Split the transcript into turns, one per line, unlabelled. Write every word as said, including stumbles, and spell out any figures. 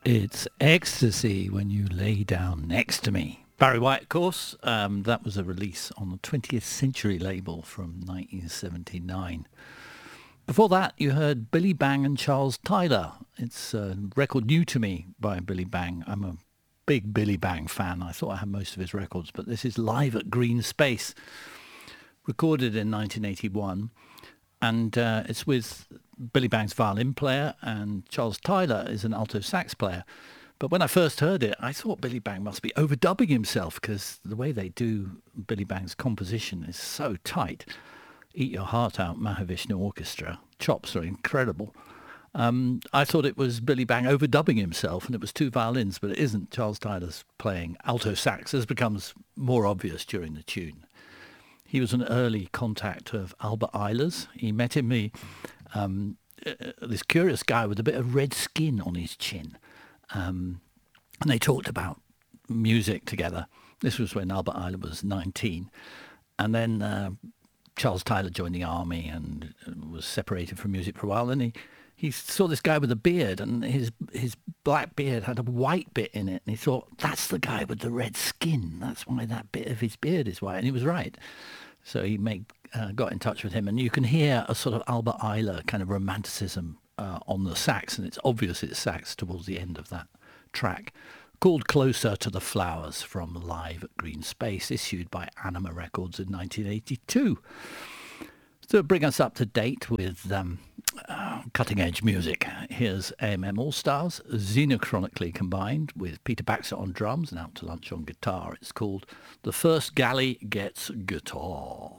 It's ecstasy when you lay down next to me. Barry White, of course. Um, that was a release on the twentieth Century label from nineteen seventy-nine. Before that, you heard Billy Bang and Charles Tyler. It's a record new to me by Billy Bang. I'm a big Billy Bang fan. I thought I had most of his records, but this is Live at Green Space, recorded in nineteen eighty-one. And uh, it's with Billy Bang's violin player, and Charles Tyler is an alto sax player. But when I first heard it, I thought Billy Bang must be overdubbing himself, because the way they do Billy Bang's composition is so tight. Eat Your Heart Out, Mahavishnu Orchestra. Chops are incredible. Um, I thought it was Billy Bang overdubbing himself, and it was two violins, but it isn't. Charles Tyler's playing alto sax, as becomes more obvious during the tune. He was an early contact of Albert Eilers. He met him, he, um, uh, this curious guy with a bit of red skin on his chin. Um, and they talked about music together. This was when Albert Eiler was nineteen. And then uh, Charles Tyler joined the army and was separated from music for a while. And he, he saw this guy with a beard, and his his black beard had a white bit in it. And he thought, that's the guy with the red skin. That's why that bit of his beard is white. And he was right. So he made, uh, got in touch with him. And you can hear a sort of Albert Eiler kind of romanticism uh, on the sax. And it's obvious it's sax towards the end of that track, called Closer to the Flowers, from Live at Green Space, issued by Anima Records in nineteen eighty-two. To bring us up to date with um, uh, cutting-edge music, here's A M M All-Stars, xenochronically combined with Peter Baxter on drums and Out to Lunch on guitar. It's called The First Galley Gets Guitar.